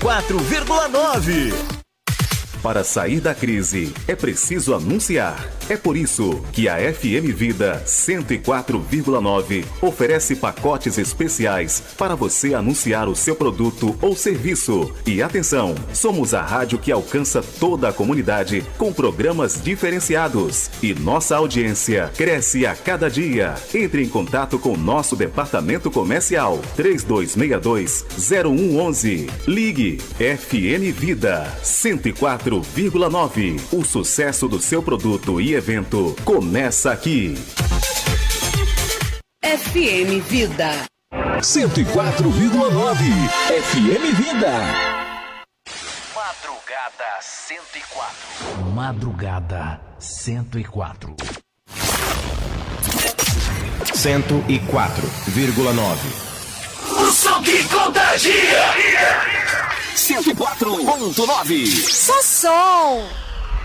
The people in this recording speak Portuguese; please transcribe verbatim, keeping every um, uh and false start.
quatro vírgula nove. Para sair da crise, é preciso anunciar. É por isso que a F M Vida cento e quatro vírgula nove oferece pacotes especiais para você anunciar o seu produto ou serviço. E atenção, somos a rádio que alcança toda a comunidade com programas diferenciados. E nossa audiência cresce a cada dia. Entre em contato com nosso departamento comercial três dois seis dois, zero um um um. Ligue F M Vida cento e quatro vírgula nove. O sucesso do seu produto e evento começa aqui. F M Vida cento e quatro vírgula nove. F M Vida. Madrugada cento e quatro. Madrugada cento e quatro. cento e quatro vírgula nove. O som que contagia. cento e quatro ponto nove. Só som.